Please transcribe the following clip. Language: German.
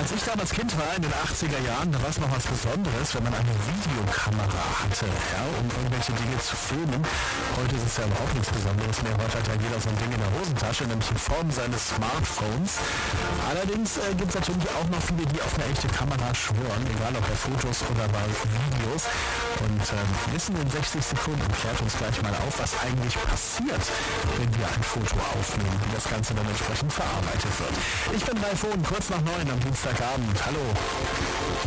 Als ich damals Kind war, in den 80er Jahren, da war es noch was Besonderes, wenn man eine Videokamera hatte, ja, um irgendwelche Dinge zu filmen. Heute ist es ja überhaupt nichts Besonderes mehr. Heute hat ja jeder so ein Ding in der Hosentasche, nämlich in Form seines Smartphones. Allerdings gibt es natürlich auch noch viele, die auf eine echte Kamera schwören, egal ob bei Fotos oder bei Videos. Und Wissen in 60 Sekunden klärt uns gleich mal auf, was eigentlich passiert, wenn wir ein Foto aufnehmen, wie das Ganze dann entsprechend verarbeitet wird. Ich bin Ralf Hohn, kurz nach 9 am Dienstagabend. Hallo.